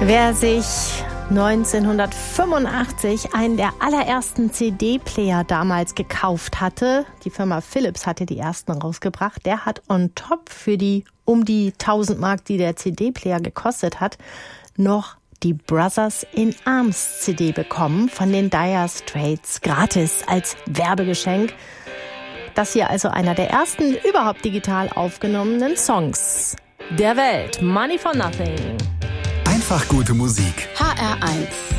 Wer sich 1985 einen der allerersten CD-Player damals gekauft hatte, die Firma Philips hatte die ersten rausgebracht, der hat on top für die um die 1000 Mark, die der CD-Player gekostet hat, noch die Brothers in Arms CD bekommen von den Dire Straits, gratis als Werbegeschenk. Das hier also einer der ersten überhaupt digital aufgenommenen Songs der Welt. Money for Nothing. Einfach gute Musik. HR1